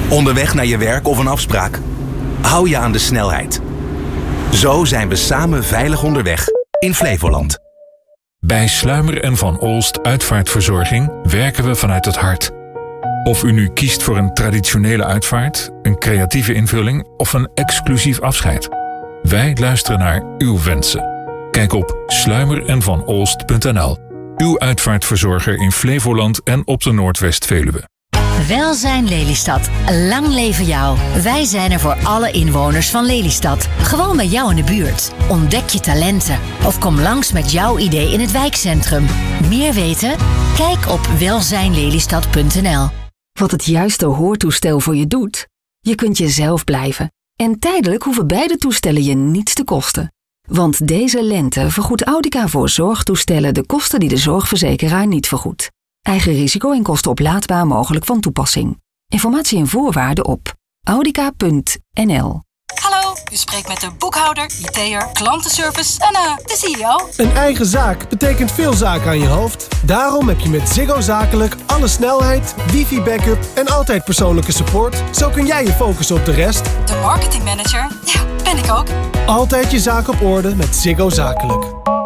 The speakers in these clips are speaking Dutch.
Onderweg naar je werk of een afspraak? Hou je aan de snelheid. Zo zijn we samen veilig onderweg in Flevoland. Bij Sluimer en Van Olst Uitvaartverzorging werken we vanuit het hart. Of u nu kiest voor een traditionele uitvaart, een creatieve invulling of een exclusief afscheid. Wij luisteren naar uw wensen. Kijk op sluimerenvanolst.nl. Uw uitvaartverzorger in Flevoland en op de Noordwest-Veluwe. Welzijn Lelystad. Lang leven jou. Wij zijn er voor alle inwoners van Lelystad. Gewoon bij jou in de buurt. Ontdek je talenten. Of kom langs met jouw idee in het wijkcentrum. Meer weten? Kijk op welzijnlelystad.nl. Wat het juiste hoortoestel voor je doet? Je kunt jezelf blijven. En tijdelijk hoeven beide toestellen je niets te kosten. Want deze lente vergoedt Audica voor zorgtoestellen de kosten die de zorgverzekeraar niet vergoedt. Eigen risico en kosten oplaadbaar mogelijk van toepassing. Informatie en voorwaarden op audica.nl. Hallo, u spreekt met de boekhouder, IT'er, klantenservice en de CEO. Een eigen zaak betekent veel zaken aan je hoofd. Daarom heb je met Ziggo Zakelijk alle snelheid, wifi-backup en altijd persoonlijke support. Zo kun jij je focussen op de rest. De marketingmanager? Ja, ben ik ook. Altijd je zaak op orde met Ziggo Zakelijk.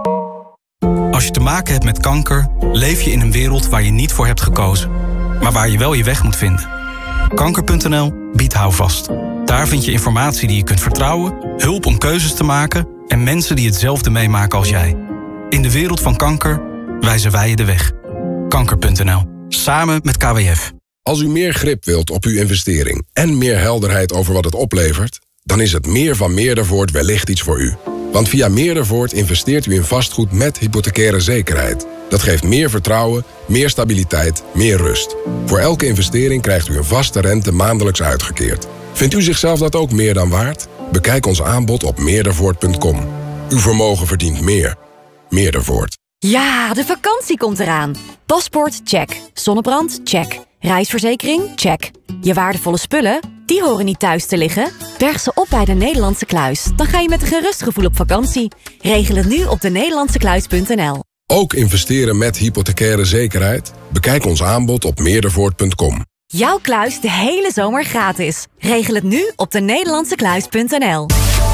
Als je te maken hebt met kanker, leef je in een wereld waar je niet voor hebt gekozen. Maar waar je wel je weg moet vinden. Kanker.nl biedt houvast. Daar vind je informatie die je kunt vertrouwen, hulp om keuzes te maken en mensen die hetzelfde meemaken als jij. In de wereld van kanker wijzen wij je de weg. Kanker.nl. Samen met KWF. Als u meer grip wilt op uw investering en meer helderheid over wat het oplevert, dan is het meer van Meerdervoort wellicht iets voor u. Want via Meerdervoort investeert u in vastgoed met hypothecaire zekerheid. Dat geeft meer vertrouwen, meer stabiliteit, meer rust. Voor elke investering krijgt u een vaste rente maandelijks uitgekeerd. Vindt u zichzelf dat ook meer dan waard? Bekijk ons aanbod op meerdervoort.com. Uw vermogen verdient meer. Meerdervoort. Ja, de vakantie komt eraan. Paspoort? Check. Zonnebrand? Check. Reisverzekering? Check. Je waardevolle spullen? Die horen niet thuis te liggen. Berg ze op bij de Nederlandse Kluis. Dan ga je met een gerust gevoel op vakantie. Regel het nu op denederlandsekluis.nl. Ook investeren met hypothecaire zekerheid? Bekijk ons aanbod op meerdervoort.com. Jouw kluis de hele zomer gratis. Regel het nu op denederlandsekluis.nl.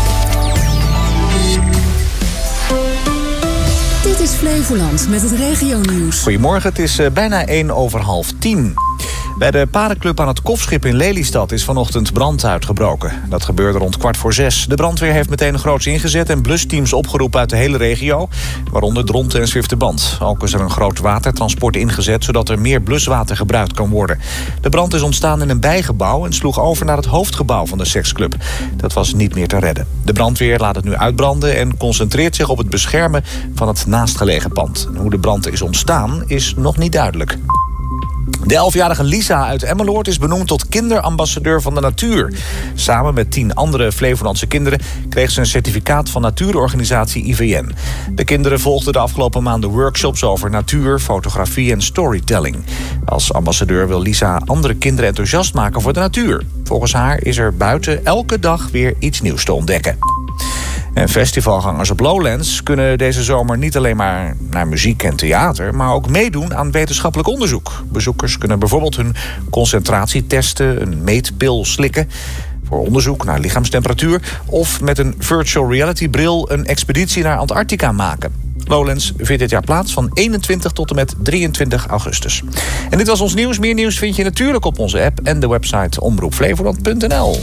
Dit is Flevoland met het regionieuws. Goedemorgen, het is bijna 9:09. Bij de paardenclub aan het Kofschip in Lelystad is vanochtend brand uitgebroken. Dat gebeurde rond 5:15. De brandweer heeft meteen groots ingezet en blusteams opgeroepen uit de hele regio, waaronder Dronten en Zwifterband. Ook is er een groot watertransport ingezet, zodat er meer bluswater gebruikt kan worden. De brand is ontstaan in een bijgebouw en sloeg over naar het hoofdgebouw van de seksclub. Dat was niet meer te redden. De brandweer laat het nu uitbranden en concentreert zich op het beschermen van het naastgelegen pand. En hoe de brand is ontstaan is nog niet duidelijk. De 11-jarige Lisa uit Emmeloord is benoemd tot kinderambassadeur van de natuur. Samen met 10 andere Flevolandse kinderen kreeg ze een certificaat van natuurorganisatie IVN. De kinderen volgden de afgelopen maanden workshops over natuur, fotografie en storytelling. Als ambassadeur wil Lisa andere kinderen enthousiast maken voor de natuur. Volgens haar is er buiten elke dag weer iets nieuws te ontdekken. En festivalgangers op Lowlands kunnen deze zomer niet alleen maar naar muziek en theater, maar ook meedoen aan wetenschappelijk onderzoek. Bezoekers kunnen bijvoorbeeld hun concentratie testen, een meetpil slikken voor onderzoek naar lichaamstemperatuur, of met een virtual reality bril een expeditie naar Antarctica maken. Lowlands vindt dit jaar plaats van 21 tot en met 23 augustus. En dit was ons nieuws. Meer nieuws vind je natuurlijk op onze app en de website omroepflevoland.nl.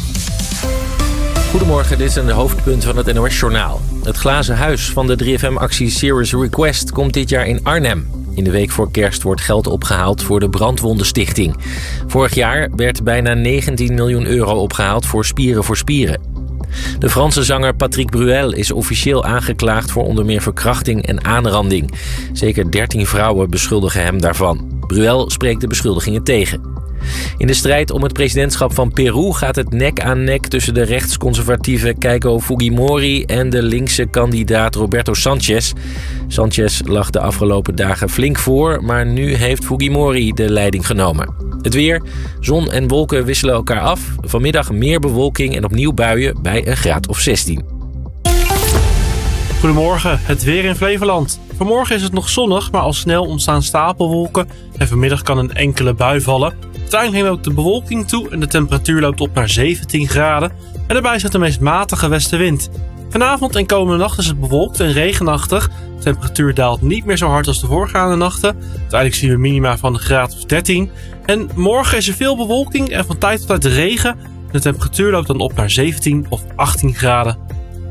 Goedemorgen, dit zijn de hoofdpunten van het NOS-journaal. Het glazen huis van de 3FM-actie Serious Request komt dit jaar in Arnhem. In de week voor kerst wordt geld opgehaald voor de Brandwondenstichting. Vorig jaar werd bijna 19 miljoen euro opgehaald voor Spieren voor Spieren. De Franse zanger Patrick Bruel is officieel aangeklaagd voor onder meer verkrachting en aanranding. Zeker 13 vrouwen beschuldigen hem daarvan. Bruel spreekt de beschuldigingen tegen. In de strijd om het presidentschap van Peru gaat het nek aan nek tussen de rechtsconservatieve Keiko Fujimori en de linkse kandidaat Roberto Sanchez. Sanchez lag de afgelopen dagen flink voor, maar nu heeft Fujimori de leiding genomen. Het weer, zon en wolken wisselen elkaar af. Vanmiddag meer bewolking en opnieuw buien bij een graad of 16. Goedemorgen, het weer in Flevoland. Vanmorgen is het nog zonnig, maar al snel ontstaan stapelwolken en vanmiddag kan een enkele bui vallen. Uiteindelijk neemt ook de bewolking toe en de temperatuur loopt op naar 17 graden. En daarbij staat de meest matige westenwind. Vanavond en komende nacht is het bewolkt en regenachtig. De temperatuur daalt niet meer zo hard als de voorgaande nachten. Uiteindelijk zien we minima van een graad of 13. En morgen is er veel bewolking en van tijd tot tijd regen. De temperatuur loopt dan op naar 17 of 18 graden.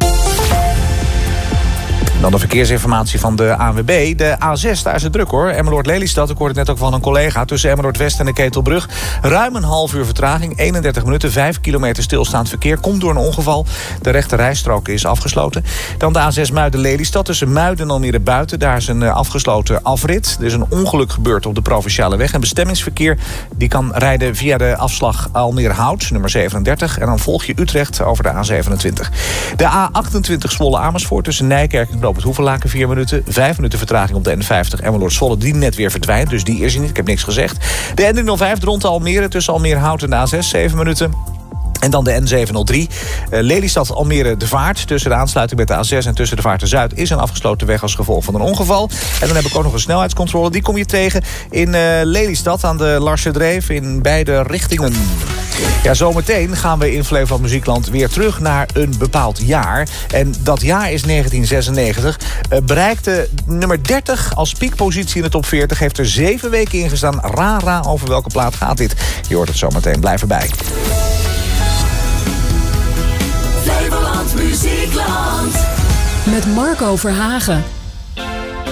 Dan de verkeersinformatie van de ANWB. De A6, daar is het druk hoor. Emmeloord-Lelystad, ik hoorde het net ook van een collega. Tussen Emmeloord-West en de Ketelbrug. Ruim een half uur vertraging, 31 minuten, 5 kilometer stilstaand verkeer. Komt door een ongeval. De rechte rijstrook is afgesloten. Dan de A6 Muiden-Lelystad. Tussen Muiden en Almere Buiten. Daar is een afgesloten afrit. Er is een ongeluk gebeurd op de Provinciale weg. En bestemmingsverkeer die kan rijden via de afslag Almere-Hout, nummer 37. En dan volg je Utrecht over de A27. De A28 Zwolle-Amersfoort tussen Nijkerk en op het Hoevelaken 4 minuten. 5 minuten vertraging op de N50 Emmeloord-Zwolle, die net weer verdwijnt. Dus die is er niet, ik heb niks gezegd. De N305 Dronten Almere tussen Almere-Hout en de A6 7 minuten. En dan de N703, Lelystad-Almere de Vaart. Tussen de aansluiting met de A6 en tussen de Vaart en Zuid is een afgesloten weg als gevolg van een ongeval. En dan heb ik ook nog een snelheidscontrole. Die kom je tegen in Lelystad aan de Larserdreef in beide richtingen. Ja, zometeen gaan we in Flevoland Muziekland weer terug naar een bepaald jaar. En dat jaar is 1996. Bereikte nummer 30 als piekpositie in de top 40. Heeft er 7 weken in gestaan. Ra, over welke plaat gaat dit? Je hoort het zometeen. Blijf erbij. Flevoland Muziekland. Met Marco Verhagen.